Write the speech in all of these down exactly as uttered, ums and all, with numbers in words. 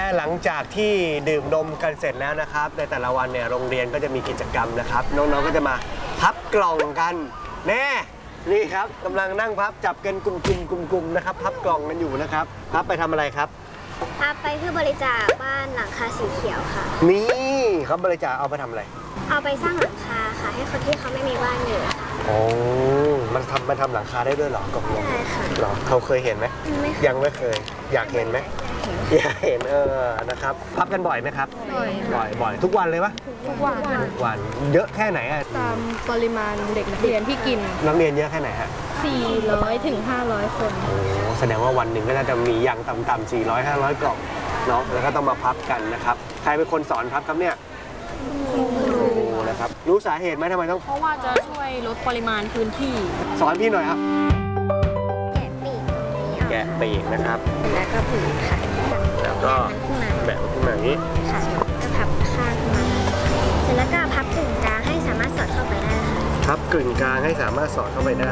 หลังจากที่ดื่มนมกันเสร็จแล้วนะครับในแต่ละวันเนี่ยโรงเรียนก็จะมีกิจกรรมนะครับน้องๆก็จะมาพับกล่องกันแน่นี่ครับกำลังนั่งพับจับกันกลุ่มๆกลุ่มๆนะครับพับกล่องกันอยู่นะครับพับไปทำอะไรครับพับไปเพื่อบริจาคบ้านหลังคาสีเขียวค่ะนี่เขาบริจาคเอาไปทำอะไรเอาไปสร้างหลังคาค่ะให้คนที่เขาไม่มีบ้านอยู่โอ้มันทำมันทำหลังคาได้ด้วยเหรอกล่องนมใช่ค่ะหรอเขาเคยเห็นไหมยังไม่เคยอยากเห็นไหมอยากเห็นเออนะครับพับกันบ่อยไหมครับบ่อยบ่อยบ่อยทุกวันเลยปะทุกวันทุกวันเยอะแค่ไหนอะตามปริมาณเด็กนักเรียนที่กินนักเรียนเยอะแค่ไหนฮะสี่ร้อยถึงห้าร้อยคนโอ้แสดงว่าวันหนึ่งก็น่าจะมีอย่างต่ำๆสี่ร้อย ห้าร้อยกล่องเนาะแล้วก็ต้องมาพับกันนะครับใครเป็นคนสอนพับครับเนี่ยครูนะครับรู้สาเหตุไหมทำไมต้องเพราะว่าจะช่วยลดปริมาณพื้นที่สอนพี่หน่อยครับแกะปีกแกะปีกนะครับแล้วก็ผืนค่ะแล้วก็แบบขึ้นมาอย่างนี้ค่ะก็พับข้างขึ้นมาเสร็จแล้วก็พับกึ่งกลางให้สามารถสอดเข้าไปได้ค่ะพับกึ่งกลางให้สามารถสอดเข้าไปได้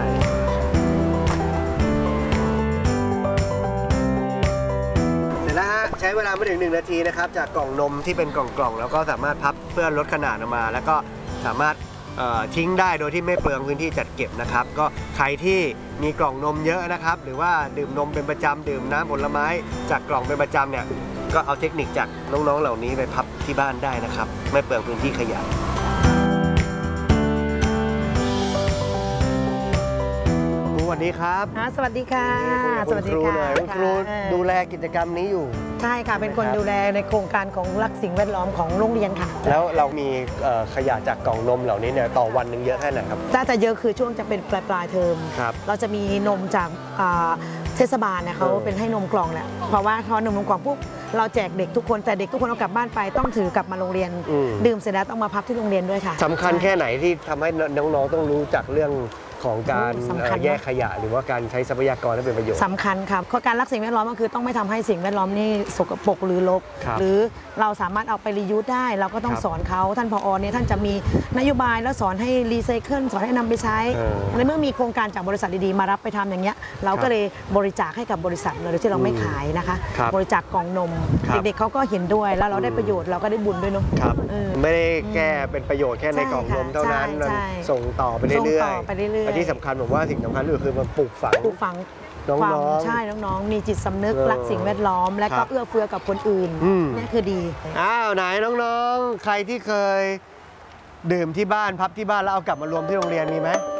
เสร็จแล้วฮะใช้เวลาไม่ถึงหนึ่งนาทีนะครับจากกล่องนมที่เป็นกล่องๆแล้วก็สามารถพับเพื่อลดขนาดออกมาแล้วก็สามารถทิ้งได้โดยที่ไม่เปลืองพื้นที่จัดเก็บนะครับก็ใครที่มีกล่องนมเยอะนะครับหรือว่าดื่มนมเป็นประจำดื่มน้ำผลไม้จากกล่องเป็นประจำเนี่ยก็เอาเทคนิคจากน้องๆเหล่านี้ไปพับที่บ้านได้นะครับไม่เปลืองพื้นที่ขยะสวัสดีครับสวัสดีค่ะสวัสดีค่ะคุณครูดูแลกิจกรรมนี้อยู่ใช่ค่ะเป็นคนดูแลในโครงการของรักสิ่งแวดล้อมของโรงเรียนค่ะแล้วเรามีขยะจากกล่องนมเหล่านี้เนี่ยต่อวันหนึ่งเยอะแค่ไหนครับถ้าจะเยอะคือช่วงจะเป็นปลายปลายเทอมเราจะมีนมจากเทศบาลเนี่ยเขาเป็นให้นมกล่องแหละเพราะว่าเขานมกล่องปุ๊บเราแจกเด็กทุกคนแต่เด็กทุกคนเอากลับบ้านไปต้องถือกลับมาโรงเรียนดื่มเสร็จแล้วต้องมาพับที่โรงเรียนด้วยค่ะสำคัญแค่ไหนที่ทำให้น้องๆต้องรู้จักเรื่องของการแยกขยะหรือว่าการใช้ทรัพยากรให้เป็นประโยชน์สำคัญครับข้อการรักสิ่งแวดล้อมก็คือต้องไม่ทำให้สิ่งแวดล้อมนี่สกปรกหรือรกหรือเราสามารถเอาไปรียูสได้เราก็ต้องสอนเขาท่านผอเนี่ยท่านจะมีนโยบายแล้วสอนให้รีไซเคิลสอนให้นำไปใช้ในเมื่อมีโครงการจากบริษัทดีๆมารับไปทำอย่างเงี้ยเราก็เลยบริจาคให้กับบริษัทโดยที่เราไม่ขายนะคะบริจาคกล่องนมเด็กๆเขาก็เห็นด้วยแล้วเราได้ประโยชน์เราก็ได้บุญด้วยเนาะไม่ได้แค่เป็นประโยชน์แค่ในกล่องนมเท่านั้นส่งต่อไปเรื่อยๆที่สำคัญผมว่าสิ่งสำคัญก็คือมันปลูกฝังปลูกฝังน้องๆใช่น้องๆมีจิตสำนึกรักสิ่งแวดล้อมและก็เอื้อเฟื้อกับคนอื่นนี่คือดีอ้าวไหนน้องๆใครที่เคยดื่มที่บ้านพับที่บ้านแล้วเอากลับมารวมที่โรงเรียนมีไหม